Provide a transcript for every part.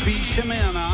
Píše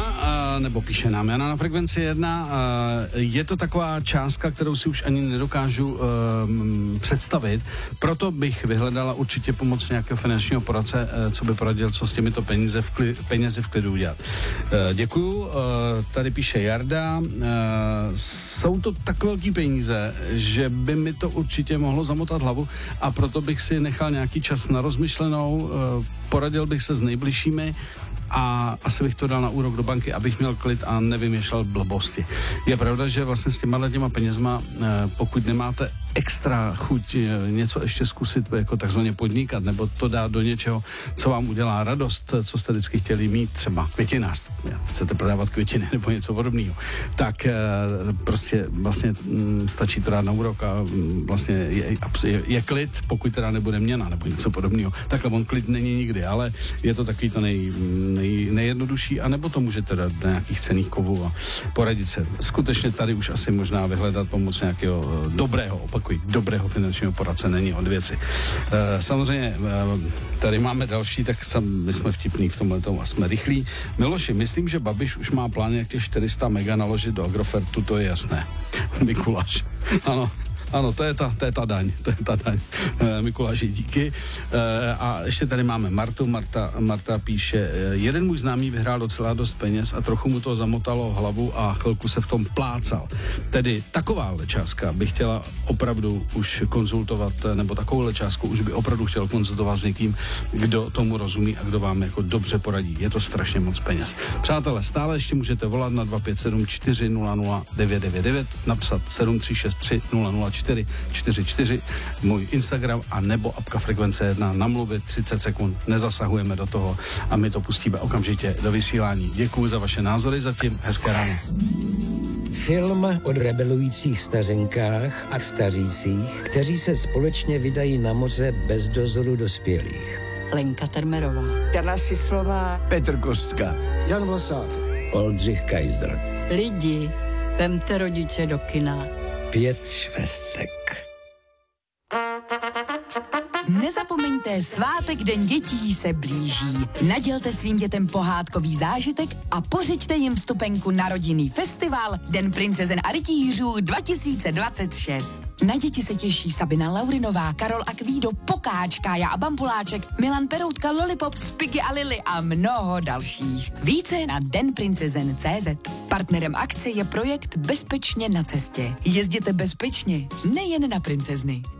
nám Jana na Frekvenci 1. Je to taková částka, kterou si už ani nedokážu představit. Proto bych vyhledala určitě pomoc nějakého finančního poradce, co by poradil, co s těmito penězi v klidu udělat. Děkuju. Tady píše Jarda. Jsou to tak velký peníze, že by mi to určitě mohlo zamotat hlavu a proto bych si nechal nějaký čas na rozmyšlenou. Poradil bych se s nejbližšími a asi bych to dal na úrok do banky, abych měl klid a nevymýšlel blbosti. Je pravda, že vlastně s těma penězma, pokud nemáte extra chuť něco ještě zkusit jako takzvaně podnikat, nebo to dát do něčeho, co vám udělá radost, co jste vždycky chtěli mít, třeba květinář, chcete prodávat květiny nebo něco podobného, tak prostě vlastně stačí to dát na úrok a vlastně je klid, pokud teda nebude měna nebo něco podobného. Takhle on klid není nikdy, ale je to takový to nejjednodušší, anebo to můžete dát do nějakých cenných kovů a poradit se. Skutečně tady už asi možná vyhledat pomoc nějakého dobrého finančního poradce není od věci. Samozřejmě tady máme další, tak my jsme vtipný v tomhletom a jsme rychlí. Miloši, myslím, že Babiš už má plán, jak těch 400 mega naložit do Agrofertu, to je jasné. Mikuláš. Ano, to je ta daň. Mikuláši, díky. A ještě tady máme Martu. Marta píše, jeden můj známý vyhrál docela dost peněz a trochu mu to zamotalo hlavu a chvilku se v tom plácal. Tedy takováhle částka by chtěla opravdu už konzultovat, nebo takovouhle částku už by opravdu chtěl konzultovat s někým, kdo tomu rozumí a kdo vám jako dobře poradí. Je to strašně moc peněz. Přátelé, stále ještě můžete volat na 257 400 999, napsat 7363 00444, můj Instagram a nebo apka Frekvence 1, namluvit 30 sekund, nezasahujeme do toho a my to pustíme okamžitě do vysílání. Děkuji za vaše názory, zatím hezké ráno. Film o rebelujících stařenkách a stařících, kteří se společně vydají na moře bez dozoru dospělých. Lenka Termerová, Jana Sislová, Petr Kostka, Jan Vlasák, Oldřich Kaiser. lidi, vemte rodiče do kina. 5 švestek. Nezapomeňte, svátek Den dětí se blíží. Nadělte svým dětem pohádkový zážitek a pořiďte jim vstupenku na rodinný festival Den princezen a rytířů 2026. Na děti se těší Sabina Laurinová, Karol Akvído, Pokáč, Kája a Bambuláček, Milan Peroutka, Lollipop, Spiggy a Lily a mnoho dalších. Více na denprincezen.cz. Partnerem akce je projekt Bezpečně na cestě. Jezděte bezpečně, nejen na princezny.